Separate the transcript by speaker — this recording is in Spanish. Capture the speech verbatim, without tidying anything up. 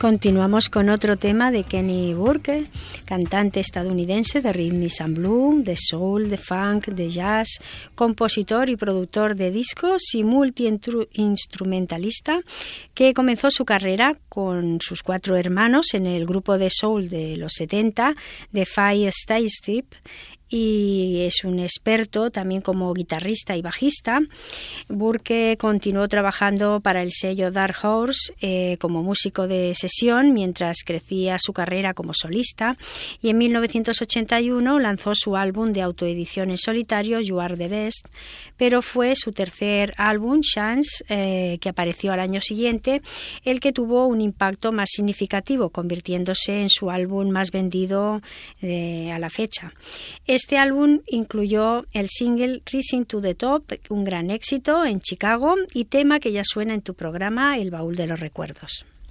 Speaker 1: Continuamos con otro tema de Kenny Burke, cantante estadounidense de rhythm and blues, de soul, de funk, de jazz, compositor y productor de discos y multi-instrumentalista, que comenzó su carrera con sus cuatro hermanos en el grupo de soul de los setenta, The Five Style Step, y es un experto también como guitarrista y bajista. Burke continuó trabajando para el sello Dark Horse eh, como músico de sesión mientras crecía su carrera como solista, y en mil novecientos ochenta y uno lanzó su álbum de autoedición en solitario You Are the Best, pero fue su tercer álbum, Chance, eh, que apareció al año siguiente, el que tuvo un impacto más significativo, convirtiéndose en su álbum más vendido eh, a la fecha. Este álbum incluyó el single Rising to the Top, un gran éxito en Chicago, y tema que ya suena en tu programa El Baúl de los Recuerdos.